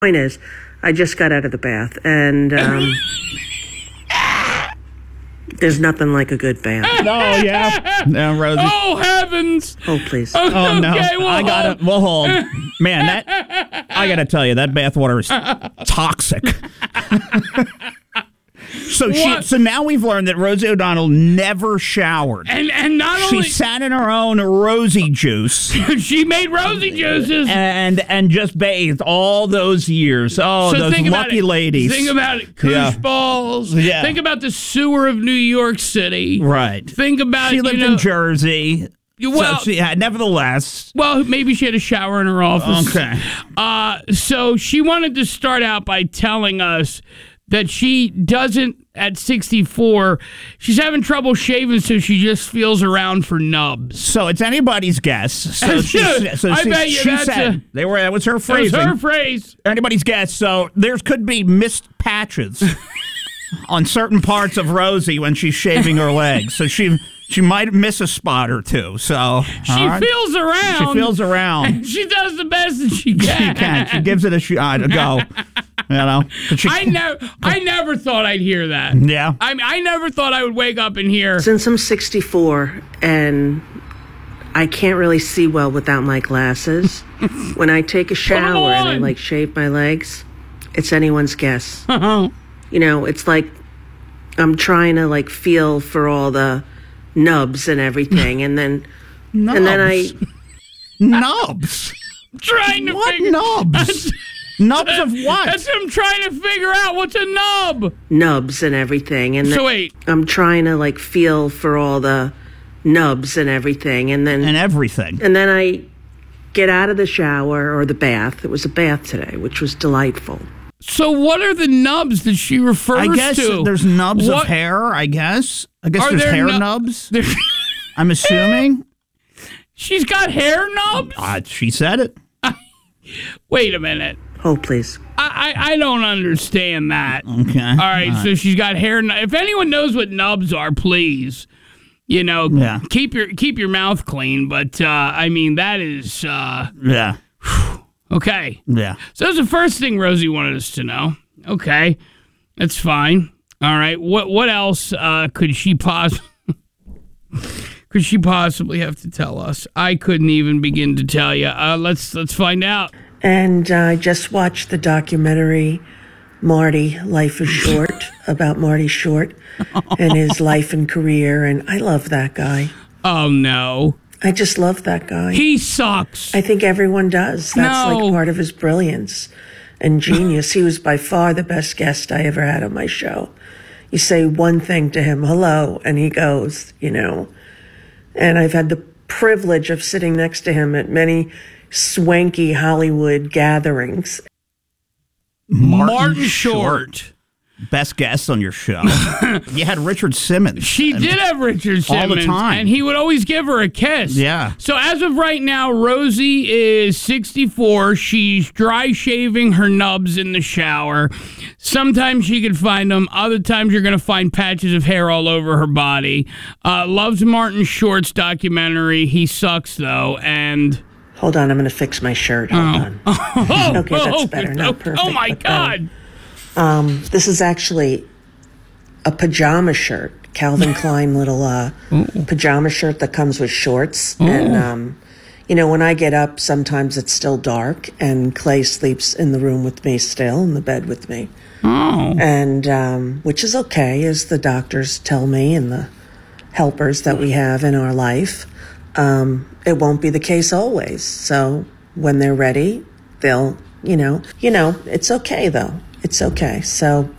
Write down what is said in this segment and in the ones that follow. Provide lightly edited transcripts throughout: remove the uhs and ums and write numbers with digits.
Point is, I just got out of the bath, and there's nothing like a good bath. Oh, yeah. No, Rosie. Oh, heavens. Oh, please. Oh, no. Okay, We'll hold. Man, I got to tell you, that bathwater is toxic. So now we've learned that Rosie O'Donnell never showered. And not only... She sat in her own Rosie juice. She made Rosie juices. And just bathed all those years. Oh, so those lucky ladies. ladies. Think about it. Koosh balls. Yeah. Think about the sewer of New York City. Right. Think about... She lived in Jersey. Well, so nevertheless. Well, maybe she had a shower in her office. Okay. So she wanted to start out by telling us that she doesn't, at 64, she's having trouble shaving, so she just feels around for nubs. So it's anybody's guess. So I bet you she that's said, that was her phrasing. That was her phrase. Anybody's guess. So there could be missed patches on certain parts of Rosie when she's shaving her legs. So she might miss a spot or two. So she feels around. She feels around. And she does the best that she can. She can. She gives it a go. You know. I never thought I'd hear that. Yeah. I never thought I would wake up and hear. Since I'm 64 and I can't really see well without my glasses, when I take a shower and I shave my legs, it's anyone's guess. You know, it's like I'm trying to feel for all the nubs and everything, and then nubs. Trying to what figure nubs? Nubs of what? That's what I'm trying to figure out. What's a nub? Nubs and everything, and so wait, I'm trying to feel for all the nubs and everything, and then I get out of the shower or the bath. It was a bath today, which was delightful. So what are the nubs that she refers to? I guess there's nubs of hair, I guess. There's hair nubs. I'm assuming. She's got hair nubs? She said it. Wait a minute. Oh, please. I don't understand that. Okay. All right, so she's got hair. If anyone knows what nubs are, please, keep your mouth clean. But, I mean, that is... yeah. Okay. Yeah. So that's the first thing Rosie wanted us to know. Okay. That's fine. All right. What else could she possibly have to tell us? I couldn't even begin to tell you. Let's find out. And I just watched the documentary Marty, Life is Short, about Marty Short and his life and career, and I love that guy. Oh, no. I just love that guy. He sucks. I think everyone does. That's part of his brilliance and genius. He was by far the best guest I ever had on my show. You say one thing to him, hello, and he goes, And I've had the privilege of sitting next to him at many swanky Hollywood gatherings. Martin Short. Best guest on your show. You had Richard Simmons. She did have Richard Simmons. All the time. And he would always give her a kiss. Yeah. So as of right now, Rosie is 64. She's dry shaving her nubs in the shower. Sometimes she can find them. Other times you're going to find patches of hair all over her body. Loves Martin Short's documentary. He sucks, though. And... Hold on, I'm going to fix my shirt. Hold on. Okay, that's better. Not perfect. Oh, my God. This is actually a pajama shirt, Calvin Klein little pajama shirt that comes with shorts. Ooh. And, when I get up, sometimes it's still dark, and Clay sleeps in the room with me still, in the bed with me. Oh. And which is okay, as the doctors tell me and the helpers that we have in our life. It won't be the case always. So when they're ready, they'll, it's okay, though. It's okay. So,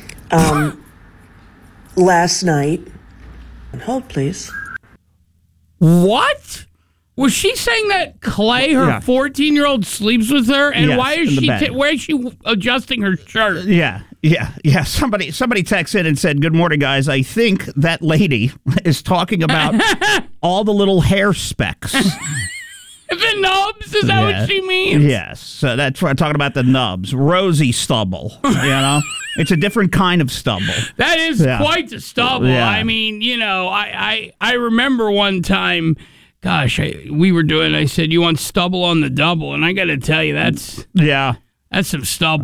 last night, hold please. What? Was she saying that Clay, her 14-year-old, sleeps with her? And yes, why is where is she adjusting her shirt? Yeah. Somebody texted in and said, "Good morning, guys. I think that lady is talking about all the little hair specks." The nubs? Is that what she means? Yes. So that's what I'm talking about, the nubs. Rosy stubble, It's a different kind of stubble. That is quite the stubble. Yeah. I mean, I remember one time, gosh, I said, you want stubble on the double? And I got to tell you, that's some stubble.